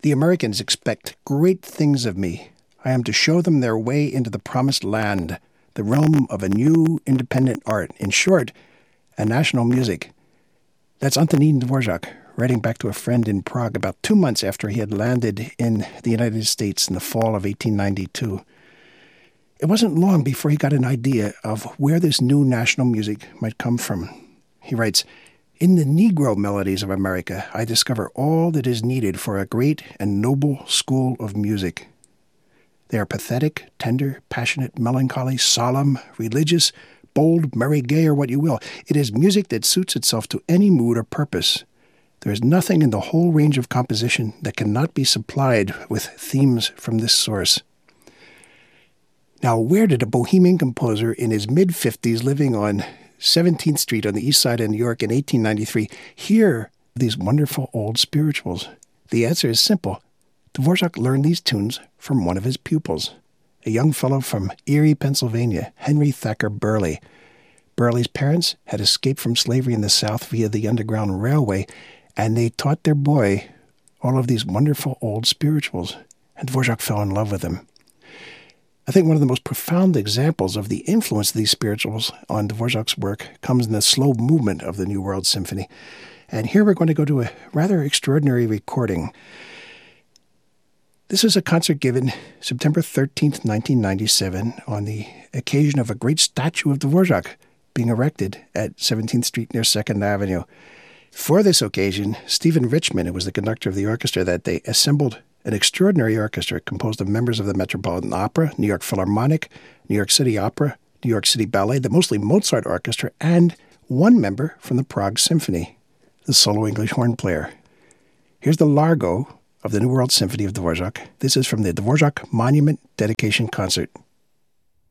The Americans expect great things of me. I am to show them their way into the promised land, the realm of a new independent art. In short, a national music. That's Antonín Dvořák, writing back to a friend in Prague about 2 months after he had landed in the United States in the fall of 1892. It wasn't long before he got an idea of where this new national music might come from. He writes, "In the Negro melodies of America, I discover all that is needed for a great and noble school of music. They are pathetic, tender, passionate, melancholy, solemn, religious, bold, merry, gay, or what you will. It is music that suits itself to any mood or purpose. There is nothing in the whole range of composition that cannot be supplied with themes from this source." Now, where did a bohemian composer in his mid-50s living on 17th Street on the east side of New York in 1893 hear these wonderful old spirituals? The answer is simple. Dvořák learned these tunes from one of his pupils, a young fellow from Erie, Pennsylvania, Henry Thacker Burleigh. Burleigh's parents had escaped from slavery in the South via the Underground Railway, and they taught their boy all of these wonderful old spirituals, and Dvořák fell in love with them. I think one of the most profound examples of the influence of these spirituals on Dvořák's work comes in the slow movement of the New World Symphony. And here we're going to go to a rather extraordinary recording. This is a concert given September 13th, 1997, on the occasion of a great statue of Dvořák being erected at 17th Street near 2nd Avenue. For this occasion, Stephen Richman, who was the conductor of the orchestra that day, assembled an extraordinary orchestra composed of members of the Metropolitan Opera, New York Philharmonic, New York City Opera, New York City Ballet, the mostly Mozart Orchestra, and one member from the Prague Symphony, the solo English horn player. Here's the Largo of the New World Symphony of Dvořák. This is from the Dvořák Monument Dedication Concert.